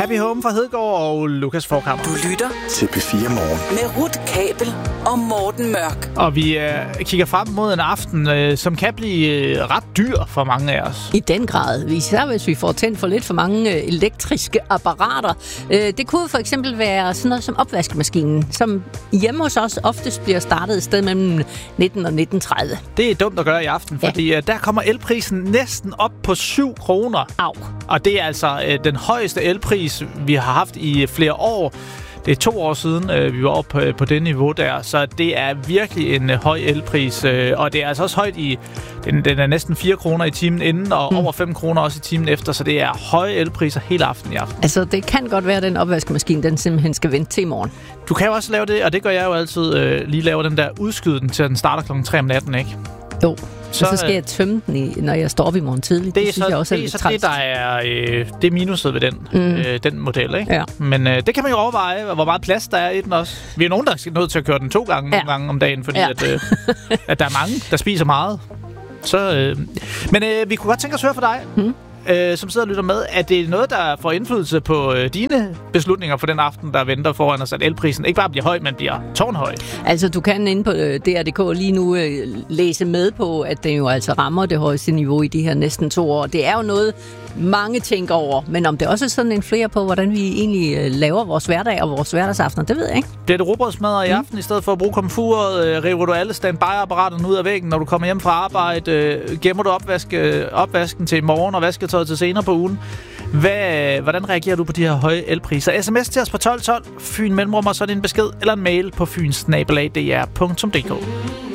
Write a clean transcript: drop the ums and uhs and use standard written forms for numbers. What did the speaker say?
Happy Home fra Hedegaard og Lukas Forkammer. Du lytter til P4 Morgen med Ruth Kabel og Morten Mørk. Og vi kigger frem mod en aften, som kan blive ret dyr for mange af os. I den grad. Især hvis vi får tændt for lidt for mange elektriske apparater. Det kunne for eksempel være sådan noget som opvaskemaskinen, som hjemme hos os oftest bliver startet et sted mellem 19 og 19.30. Det er dumt at gøre i aften, fordi der kommer elprisen næsten op på 7 kroner. Au. Og det er altså den højeste elpris, vi har haft i flere år. Det er 2 år siden, vi var oppe på det niveau der, så det er virkelig en høj elpris. Og det er altså også højt i... Den er næsten 4 kroner i timen inden, og over 5 kroner også i timen efter, så det er høje elpriser hele aften i aften. Altså, det kan godt være, at den opvaskemaskine, den simpelthen skal vente til i morgen. Du kan jo også lave det, og det gør jeg jo altid, lige lave den der udskyde den til den starter klokken 3 om natten, ikke? Jo. Så skal jeg tømme den, når jeg står op i morgen tidligt. Det synes jeg også er lidt træls. Det er minuset ved den model, ikke? Ja. Men det kan man jo overveje, hvor meget plads der er i den også. Vi er nogen, der er nødt til at køre den 2 gange nogle gange om dagen, fordi at der er mange, der spiser meget. Så, men vi kunne godt tænke os at høre fra dig, som sidder og lytter med. Er det noget, der får indflydelse på dine beslutninger for den aften, der venter foran os, at elprisen ikke bare bliver høj, men bliver tårnhøj? Altså, du kan inde på DR.dk lige nu læse med på, at det jo altså rammer det højeste niveau i de her næsten 2 år. Det er jo noget, mange tænker over, men om det også er sådan en flere på, hvordan vi egentlig laver vores hverdag og vores hverdagsaftener, det ved jeg ikke. Bliver det rugbrødsmadder i aften, i stedet for at bruge komfuret? River du alle standby-apparaterne ud af væggen, når du kommer hjem fra arbejde? Gemmer du opvasken til i morgen og vasketøjet til senere på ugen? Hvordan reagerer du på de her høje elpriser? SMS til os på 1212, Fyn Mellemrum, og så er det en besked eller en mail på fynsnabelag.dr.dk.